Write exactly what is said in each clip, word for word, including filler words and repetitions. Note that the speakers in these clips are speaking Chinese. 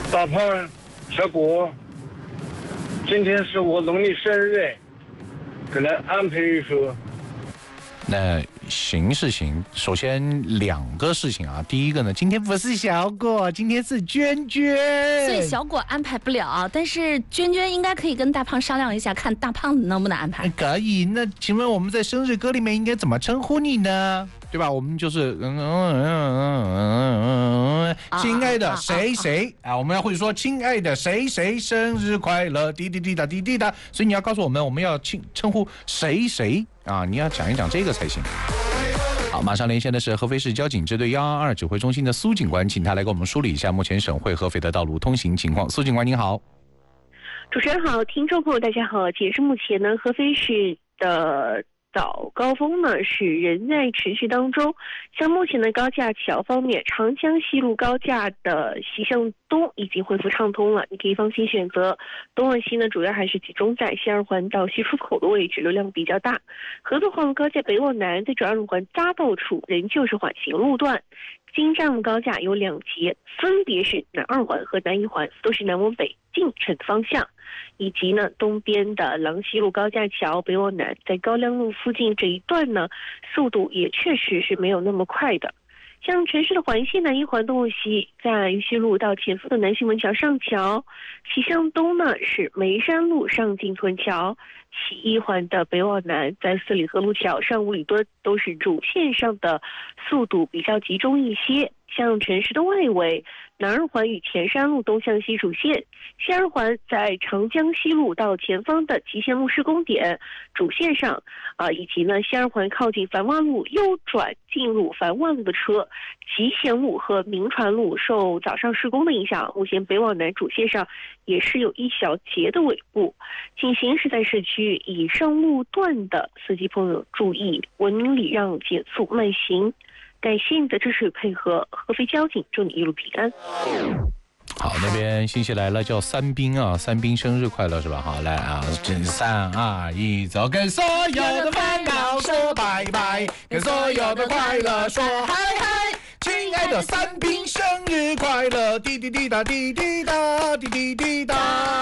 大胖、小果，今天是我农历生日，给来安排一首。 那行是行，首先两个事情啊，第一个呢，今天不是小果，今天是娟娟， 所以小果安排不了，但是娟娟应该可以跟大胖商量一下，看大胖能不能安排。 可以。那请问我们在生日歌里面应该怎么称呼你呢？对吧？我们就是嗯嗯嗯嗯嗯嗯，亲爱的谁谁啊，我们要会说亲爱的谁谁生日快乐，滴滴滴答滴滴答，所以你要告诉我们，我们要称称呼谁谁啊，你要讲一讲这个才行。好，马上连线的是合肥市交警支队一二二指挥中心的苏警官，请他来给我们梳理一下目前省会合肥的道路通行情况。苏警官您好。 主持人好，听众朋友大家好。截至目前呢，合肥市的早高峰呢是仍在持续当中。像目前的高架桥方面，长江西路高架的西向东已经恢复畅通了，你可以放心选择。东往西呢，主要还是集中在西二环到西出口的位置，流量比较大。合作黄路高架北往南在转二路环匝道处仍旧是缓行路段。京站路高架有两节，分别是南二环和南一环，都是南往北进城的方向。以及呢，东边的郎西路高架桥北往南，在高粱路附近这一段呢，速度也确实是没有那么快的。像城市的环线南一环东往西，在玉溪路到前夫的南新闻桥上桥，西向东呢是眉山路上进屯桥，其一环的北往南，在四里河路桥上五里墩都是主线上的速度比较集中一些。像城市的外围，南二环与田山路东向西主线，西二环在长江西路到前方的极限路施工点主线上，啊、呃，以及呢西二环靠近繁万路右转进入繁万路的车，集贤路和明传路受早上施工的影响，目前北往南主线上也是有一小节的尾部。请行驶在市区以上路段的司机朋友注意文明礼让，减速慢行。感谢你的支持与配合，合肥交警祝你一路平安。 好，那边信息来了，叫三兵啊，三兵生日快乐是吧？好，来啊，真三二一，走，跟所有的烦恼说拜拜，跟所有的快乐说嗨嗨。亲爱的三兵生日快乐，滴滴滴答滴滴答滴滴滴答。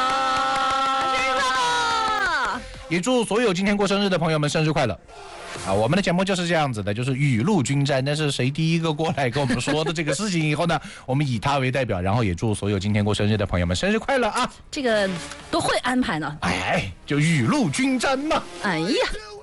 也祝所有今天过生日的朋友们生日快乐。啊，我们的节目就是这样子的，就是雨露均沾。但是谁第一个过来跟我们说的这个事情以后呢，我们以他为代表，然后也祝所有今天过生日的朋友们生日快乐啊！ 这个都会安排呢。 哎，就雨露均沾嘛。 哎呀。